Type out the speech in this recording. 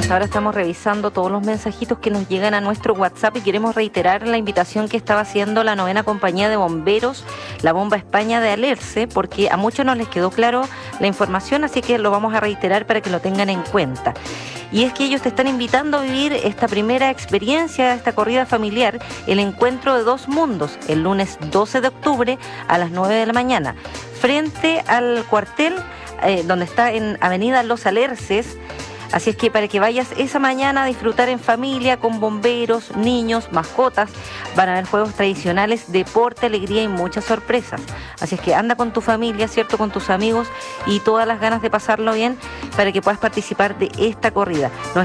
hasta ahora estamos revisando todos los mensajitos que nos llegan a nuestro WhatsApp y queremos reiterar la invitación que estaba haciendo la 9ª Compañía de Bomberos, la Bomba España de Alerce, porque a muchos no les quedó claro la información, así que lo vamos a reiterar para que lo tengan en cuenta. Y es que ellos te están invitando a vivir esta primera experiencia, esta corrida familiar, el encuentro de dos mundos, el lunes 12 de octubre a las 9 de la mañana, frente al cuartel, donde está en Avenida Los Alerces. Así es que para que vayas esa mañana a disfrutar en familia, con bomberos, niños, mascotas, van a haber juegos tradicionales, deporte, alegría y muchas sorpresas. Así es que anda con tu familia, ¿cierto?, con tus amigos y todas las ganas de pasarlo bien para que puedas participar de esta corrida.